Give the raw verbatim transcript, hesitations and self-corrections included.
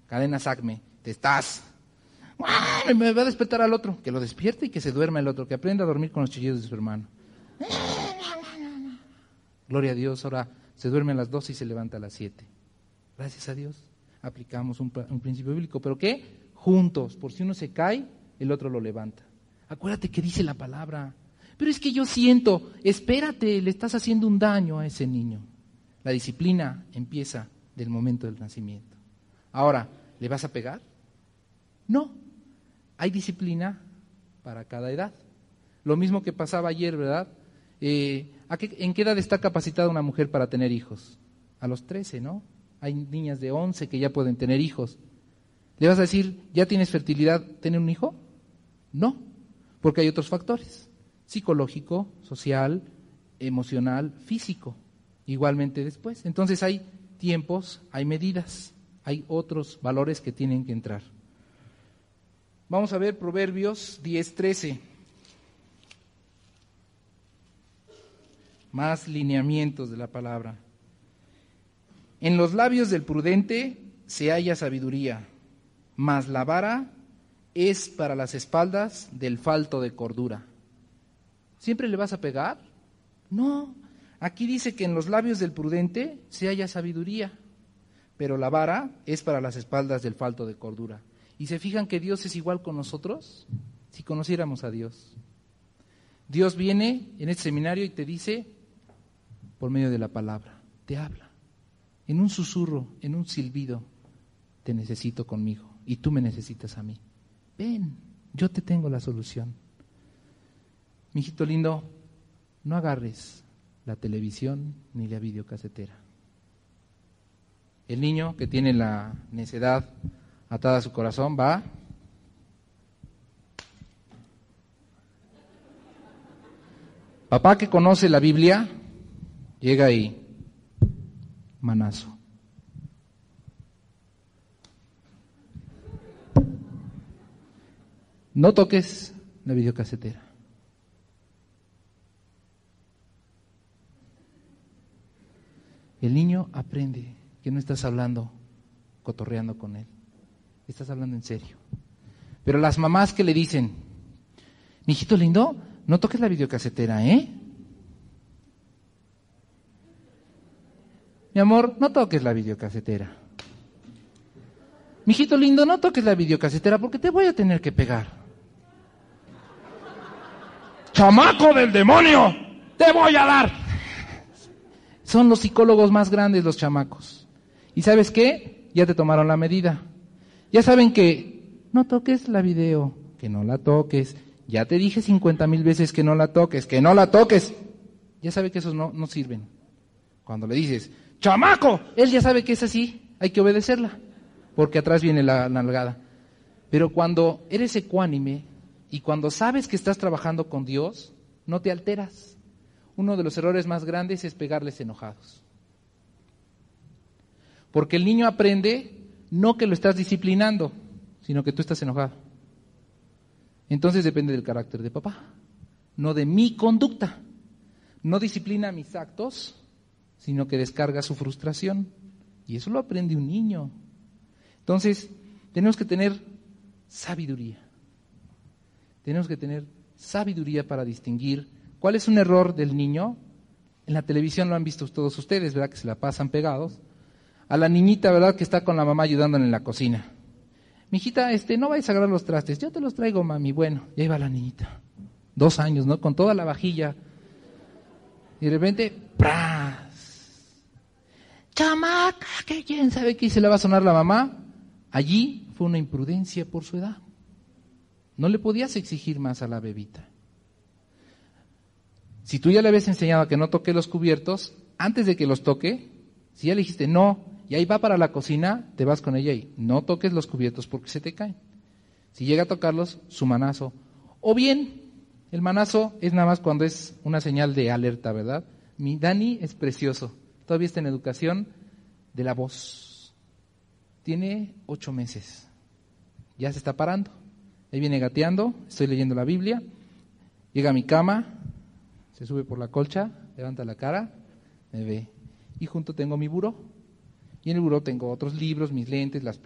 Cadenas Acme, te estás. ¡Ah! Me va a despertar al otro, que lo despierte y que se duerma el otro, que aprenda a dormir con los chillidos de su hermano. Gloria a Dios, ahora se duerme a las doce y se levanta a las siete. Gracias a Dios, aplicamos un, un principio bíblico, pero ¿qué? Juntos, por si uno se cae, el otro lo levanta. Acuérdate que dice la palabra. Pero es que yo siento, espérate, le estás haciendo un daño a ese niño. La disciplina empieza del momento del nacimiento. Ahora, ¿le vas a pegar? No, hay disciplina para cada edad. Lo mismo que pasaba ayer, ¿verdad? Eh, ¿a qué, ¿En qué edad está capacitada una mujer para tener hijos? A los trece, ¿no? Hay niñas de once que ya pueden tener hijos. ¿Le vas a decir, ya tienes fertilidad, tener un hijo? No, porque hay otros factores, psicológico, social, emocional, físico, igualmente después. Entonces hay tiempos, hay medidas, hay otros valores que tienen que entrar. Vamos a ver Proverbios diez trece. Más lineamientos de la palabra. En los labios del prudente se halla sabiduría, mas la vara es para las espaldas del falto de cordura. ¿Siempre le vas a pegar? No. Aquí dice que en los labios del prudente se halla sabiduría, pero la vara es para las espaldas del falto de cordura. ¿Y se fijan que Dios es igual con nosotros? Si conociéramos a Dios. Dios viene en este seminario y te dice, por medio de la palabra, te habla. En un susurro, en un silbido, te necesito conmigo y tú me necesitas a mí. Ven, yo te tengo la solución. Mijito lindo, no agarres la televisión ni la videocasetera. El niño que tiene la necedad atada a su corazón va papá que conoce la Biblia llega ahí, manazo. No toques la videocasetera. El niño aprende que no estás hablando, cotorreando con él. Estás hablando en serio. Pero las mamás que le dicen, mijito lindo, no toques la videocasetera, ¿eh? Mi amor, no toques la videocasetera. Mijito lindo, no toques la videocasetera porque te voy a tener que pegar. ¡Chamaco del demonio! ¡Te voy a dar! Son los psicólogos más grandes los chamacos. ¿Y sabes qué? Ya te tomaron la medida. Ya saben que no toques la video, que no la toques. Ya te dije cincuenta mil veces que no la toques, que no la toques. Ya sabe que esos no, no sirven. Cuando le dices, ¡chamaco! Él ya sabe que es así, hay que obedecerla, porque atrás viene la nalgada. Pero cuando eres ecuánime y cuando sabes que estás trabajando con Dios, no te alteras. Uno de los errores más grandes es pegarles enojados. Porque el niño aprende no que lo estás disciplinando, sino que tú estás enojado. Entonces depende del carácter de papá, no de mi conducta. No disciplina mis actos, sino que descarga su frustración. Y eso lo aprende un niño. Entonces, tenemos que tener sabiduría. Tenemos que tener sabiduría para distinguir cuál es un error del niño. En la televisión lo han visto todos ustedes, ¿verdad? Que se la pasan pegados. A la niñita, ¿verdad? Que está con la mamá ayudándole en la cocina. Mijita, este, no vayas a agarrar los trastes, yo te los traigo, mami. Bueno, ya iba la niñita. Dos años, ¿no? Con toda la vajilla. Y de repente, ¡pras! ¡Chamaca! ¿Qué quién sabe qué? Se le va a sonar la mamá. Allí fue una imprudencia por su edad. No le podías exigir más a la bebita. Si tú ya le habías enseñado a que no toque los cubiertos, antes de que los toque, si ya le dijiste no, y ahí va para la cocina, te vas con ella y no toques los cubiertos porque se te caen. Si llega a tocarlos, su manazo. O bien, el manazo es nada más cuando es una señal de alerta, ¿verdad? Mi Dani es precioso, todavía está en educación de la voz. Tiene ocho meses, ya se está parando. Ahí viene gateando, estoy leyendo la Biblia, llega a mi cama, se sube por la colcha, levanta la cara, me ve. Y junto tengo mi buró. Y en el buró tengo otros libros, mis lentes, las